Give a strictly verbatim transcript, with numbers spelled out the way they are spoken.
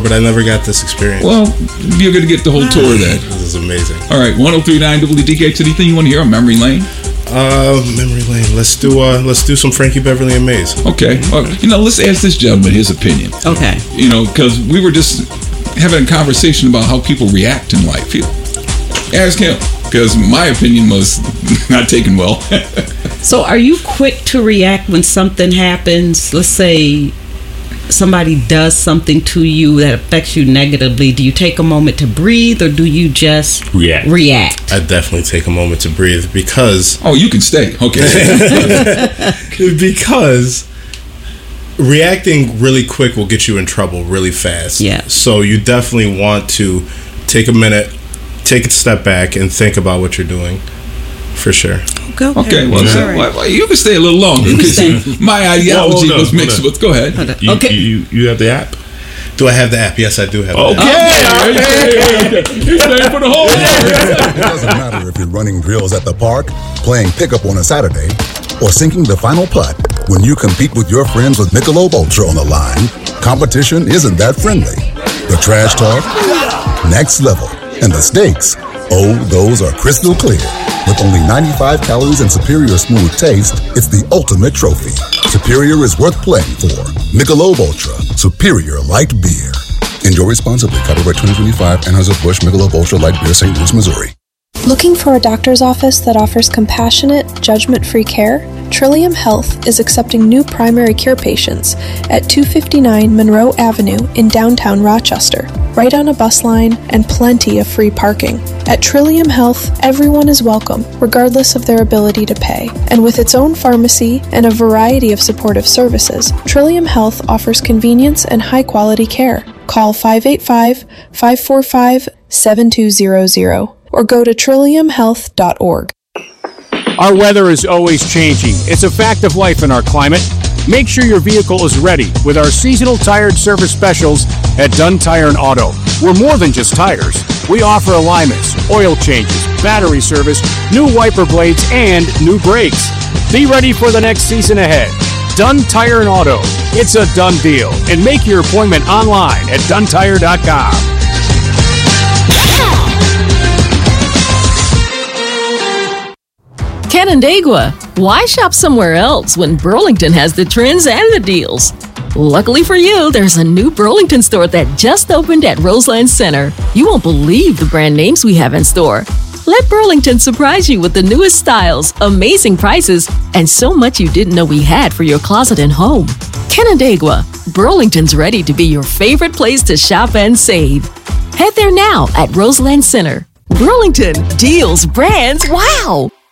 but I never got this experience. Well, you're going to get the whole tour then. This is amazing. All right, one oh three point nine W D K H. Anything you want to hear on Memory Lane? Uh, Memory Lane. Let's do uh, let's do some Frankie Beverly and Maze. Okay. Well, you know, let's ask this gentleman his opinion. Okay. You know, because we were just having a conversation about how people react in life. Ask him, because my opinion was not taken well. So are you quick to react when something happens? Let's say somebody does something to you that affects you negatively. Do you take a moment to breathe, or do you just react? React. I definitely take a moment to breathe because... Oh, you can stay. Okay. Because reacting really quick will get you in trouble really fast. Yeah. So you definitely want to take a minute, take a step back, and think about what you're doing. For sure. Go ahead. Okay, well, so, well, well, you can stay a little longer because my ideology Whoa, was no, mixed no. with. Go ahead. You, Okay. You, you have the app? Do I have the app? Yes, I do have Okay. the app. Okay, okay, okay. He's staying for the whole It doesn't matter if you're running drills at the park, playing pickup on a Saturday, or sinking the final putt. When you compete with your friends with Michelob Ultra on the line, competition isn't that friendly. The trash talk, next level. And the stakes, oh, those are crystal clear. With only ninety-five calories and superior smooth taste, it's the ultimate trophy. Superior is worth playing for. Michelob Ultra, superior light beer. Enjoy responsibly. Copyright twenty twenty-five, Anheuser-Busch Michelob Ultra Light Beer, Saint Louis, Missouri. Looking for a doctor's office that offers compassionate, judgment-free care? Trillium Health is accepting new primary care patients at two fifty-nine Monroe Avenue in downtown Rochester, right on a bus line and plenty of free parking. At Trillium Health, everyone is welcome, regardless of their ability to pay. And with its own pharmacy and a variety of supportive services, Trillium Health offers convenience and high-quality care. Call five eight five, five four five, seven two zero zero or go to trillium health dot org. Our weather is always changing. It's a fact of life in our climate. Make sure your vehicle is ready with our seasonal tire service specials at Dunn Tire and Auto. We're more than just tires. We offer alignments, oil changes, battery service, new wiper blades, and new brakes. Be ready for the next season ahead. Dunn Tire and Auto. It's a done deal. And make your appointment online at dun tire dot com. Canandaigua. Why shop somewhere else when Burlington has the trends and the deals? Luckily for you, there's a new Burlington store that just opened at Roseland Center. You won't believe the brand names we have in store. Let Burlington surprise you with the newest styles, amazing prices, and so much you didn't know we had for your closet and home. Canandaigua. Burlington's ready to be your favorite place to shop and save. Head there now at Roseland Center. Burlington. Deals, brands, wow!